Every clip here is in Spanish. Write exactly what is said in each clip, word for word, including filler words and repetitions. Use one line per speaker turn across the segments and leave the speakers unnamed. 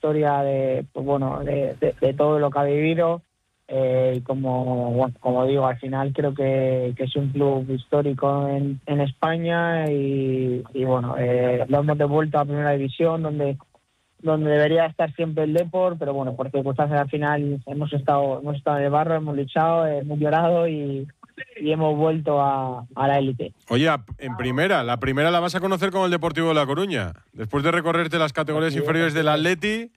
historia de, pues bueno, de, de, de todo lo que ha vivido. Eh, y como, bueno, como digo, al final creo que, que es un club histórico en, en España y, y bueno, eh, lo hemos devuelto a Primera División, donde donde debería estar siempre el Depor, pero bueno, por circunstancias al final hemos estado hemos estado en el barro, hemos luchado, hemos llorado y, y hemos vuelto a, a la élite.
Oye, en primera, la primera la vas a conocer con el Deportivo de La Coruña, después de recorrerte las categorías sí, inferiores del Atleti.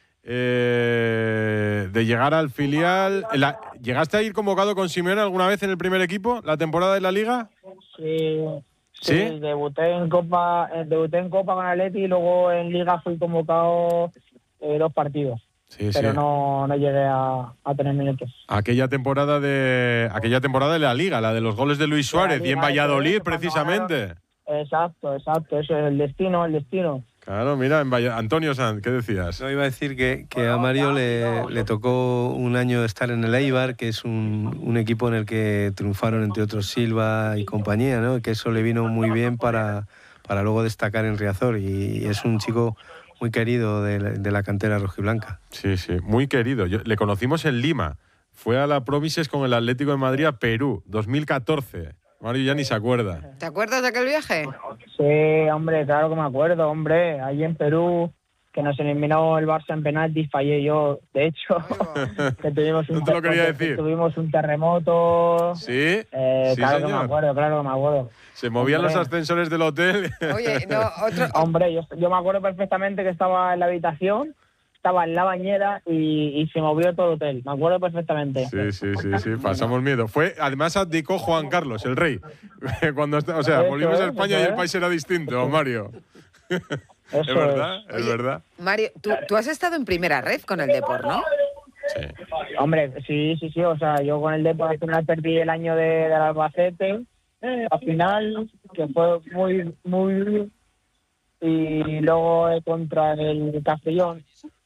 Eh, de llegar al filial. La, ¿Llegaste a ir convocado con Simeone alguna vez en el primer equipo, la temporada de la Liga?
Sí, sí, ¿Sí? debuté en Copa, debuté en Copa con Atleti y luego en Liga fui convocado eh, dos partidos. Sí, pero sí. no, no llegué a, a tener minutos.
Aquella temporada de aquella temporada de la Liga, la de los goles de Luis Suárez Liga, y en Valladolid, precisamente.
Exacto, exacto, eso es el destino, el destino.
Claro, mira, en Valle... Antonio Sanz, ¿qué decías?
No, iba a decir que, que a Mario le, le tocó un año estar en el Eibar, que es un, un equipo en el que triunfaron, entre otros, Silva y compañía, ¿no? Que eso le vino muy bien para, para luego destacar en Riazor, y es un chico muy querido de la, de la cantera rojiblanca.
Sí, sí, muy querido. Yo, le conocimos en Lima, fue a la Promises con el Atlético de Madrid a Perú, dos mil catorce. Mario ya ni se acuerda.
¿Te acuerdas de aquel viaje?
Sí, hombre, claro que me acuerdo, hombre. Allí en Perú, que nos eliminó el Barça en penaltis, fallé yo. De hecho, que tuvimos un,
no te lo quería decir.
tuvimos un terremoto.
¿Sí?
Eh,
sí,
claro
señor.
que me acuerdo, claro que me acuerdo.
Se movían hombre. los ascensores del hotel.
Oye, no, otro...
Hombre, yo, yo me acuerdo perfectamente que estaba en la habitación, estaba en la bañera y, y se movió todo el hotel. Me acuerdo perfectamente.
Sí, sí, sí, sí, pasamos miedo. Fue, además abdicó Juan Carlos, el rey. Cuando, o sea,
eso
volvimos
es,
a España y el país era distinto, Mario.
Eso
es verdad,
es,
es
Oye,
verdad.
Mario, ¿tú, tú has estado en primera red con el Depor, ¿no?
Sí.
Hombre, sí, sí, sí. O sea, yo con el Depor al final perdí el año de, del Albacete. Eh, al final, que fue muy, muy... Y luego contra el Castellón.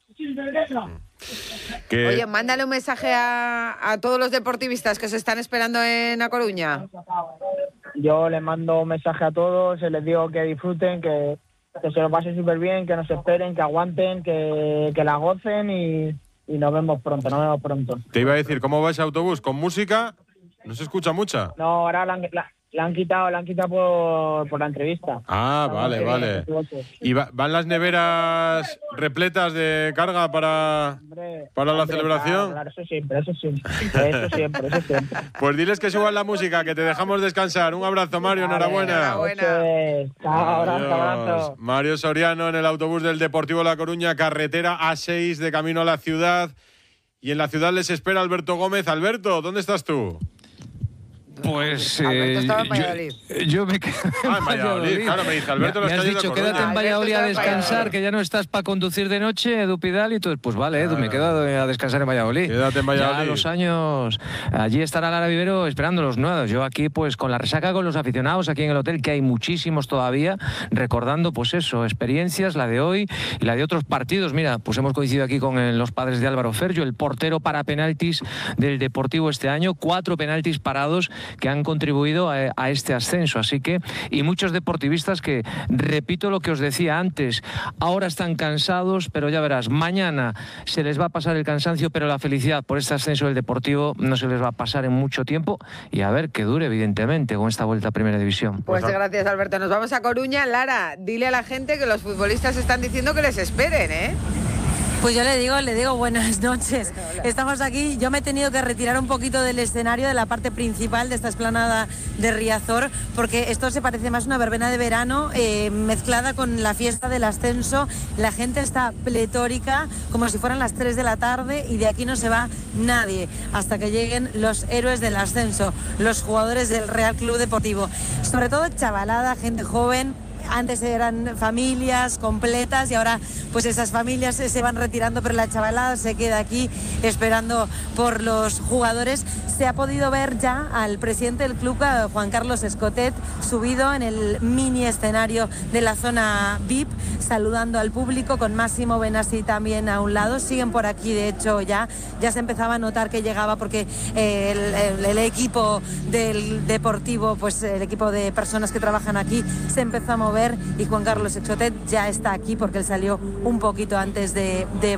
Que...
Oye, mándale un mensaje a, a todos los deportivistas que se están esperando en A Coruña.
Yo les mando un mensaje a todos, les digo que disfruten, que, que se lo pasen súper bien, que nos esperen, que aguanten, que, que la gocen y, y nos vemos pronto, nos vemos pronto.
Te iba a decir, ¿cómo va ese autobús? ¿Con música? ¿No se escucha mucha?
No, ahora la, la, la han quitado, la han quitado por, por la entrevista.
Ah,
la
vale, vale. ¿Y va, van las neveras repletas de carga para,
hombre,
para la
hombre,
celebración?
Claro, claro, eso siempre, eso siempre, eso siempre, eso siempre.
Pues diles que suban la música, que te dejamos descansar. Un abrazo, Mario, vale, enhorabuena.
enhorabuena.
Chao, abrazo, abrazo.
Mario Soriano en el autobús del Deportivo La Coruña, carretera A seis de camino a la ciudad. Y en la ciudad les espera Alberto Gómez. Alberto, ¿dónde estás tú?
Pues
eh,
yo, yo me quedo en
ah, en Valladolid. Claro, me dice Alberto,
me, me has dicho, quédate en Valladolid a descansar, que ya no estás para conducir de noche, Edu Pidal, y entonces, pues vale, Edu, me quedo a descansar en Valladolid.
Quédate en Valladolid.
Ya a los años, allí estará Lara Vivero esperando los nuevos. Yo aquí, pues, con la resaca con los aficionados aquí en el hotel, que hay muchísimos todavía, recordando, pues eso, experiencias, la de hoy y la de otros partidos. Mira, pues hemos coincidido aquí con el, los padres de Álvaro Ferjo, el portero para penaltis del Deportivo este año, cuatro penaltis parados que han contribuido a, a este ascenso, así que, y muchos deportivistas que, repito lo que os decía antes, ahora están cansados, pero ya verás, mañana se les va a pasar el cansancio, pero la felicidad por este ascenso del Deportivo no se les va a pasar en mucho tiempo, y a ver que dure, evidentemente, con esta vuelta a Primera División.
Pues gracias, Alberto. Nos vamos a Coruña. Lara, dile a la gente que los futbolistas están diciendo que les esperen, ¿eh?
Pues yo le digo, le digo buenas noches. Estamos aquí, yo me he tenido que retirar un poquito del escenario, de la parte principal de esta explanada de Riazor, porque esto se parece más a una verbena de verano eh, mezclada con la fiesta del ascenso. La gente está pletórica, como si fueran las tres de la tarde, y de aquí no se va nadie hasta que lleguen los héroes del ascenso, los jugadores del Real Club Deportivo. Sobre todo chavalada, gente joven. Antes eran familias completas y ahora pues esas familias se van retirando, pero la chavalada se queda aquí esperando por los jugadores. Se ha podido ver ya al presidente del club, Juan Carlos Escotet, subido en el mini escenario de la zona V I P, saludando al público, con Máximo Benassi también a un lado. Siguen por aquí, de hecho ya, ya se empezaba a notar que llegaba, porque el, el, el equipo del Deportivo, pues el equipo de personas que trabajan aquí, se empezó a mover, y Juan Carlos Escotet ya está aquí porque él salió un poquito antes de, de